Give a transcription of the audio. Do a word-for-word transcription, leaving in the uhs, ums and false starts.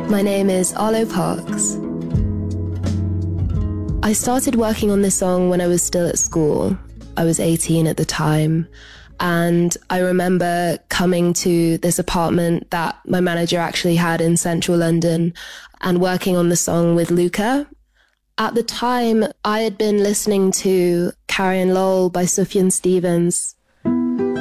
My name is Arlo Parks. I started working on this song when I was still at school. I was eighteen at the time, and I remember coming to this apartment that my manager actually had in central London and working on the song with Luca. At the time, I had been listening to Carrie and Lowell by Sufjan Stevens,